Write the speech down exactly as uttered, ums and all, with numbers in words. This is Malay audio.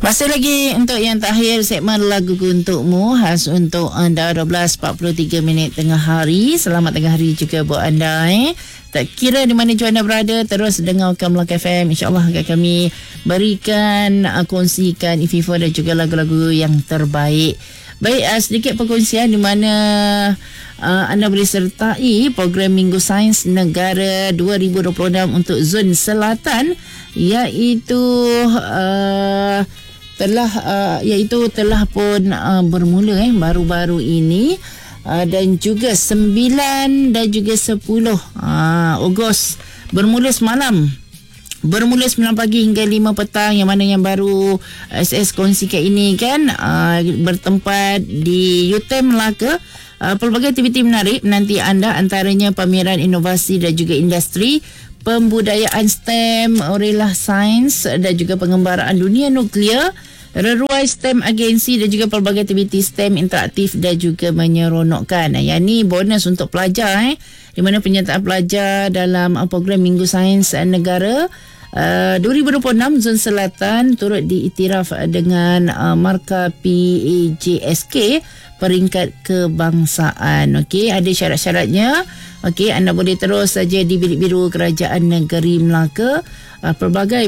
Masih lagi untuk yang terakhir segmen lagu untukmu khas untuk anda dua belas empat puluh tiga minit tengah hari. Selamat tengah hari juga buat anda eh. Tak kira di mana juga anda berada, terus dengarkan Melaka F M. InsyaAllah akan kami berikan, uh, kongsikan Ififo dan juga lagu-lagu yang terbaik. Baik, uh, sedikit perkongsian di mana uh, anda boleh sertai program Minggu Sains Negara dua ribu dua puluh enam untuk Zon Selatan, iaitu uh, telah uh, iaitu telah pun uh, bermula eh baru-baru ini, uh, dan juga sembilan dan juga sepuluh uh, Ogos bermula semalam. Bermula sembilan pagi hingga lima petang, yang mana yang baru S S kongsikan ini kan uh, bertempat di U T M Melaka. Uh, pelbagai aktiviti menarik menanti anda, antaranya pameran inovasi dan juga industri, pembudayaan STEM, Aurelia Sains dan juga pengembaraan dunia nuklear, reruai STEM agensi dan juga pelbagai aktiviti STEM interaktif dan juga menyeronokkan. Yang ni bonus untuk pelajar eh, di mana penyertaan pelajar dalam uh, program Minggu Sains Negara Uh, dua ribu dua puluh enam Zon Selatan turut diiktiraf dengan uh, markah P A J S K peringkat kebangsaan. Okey, ada syarat-syaratnya. Okey, anda boleh terus saja di Bilik Biru Kerajaan Negeri Melaka. Uh, pelbagai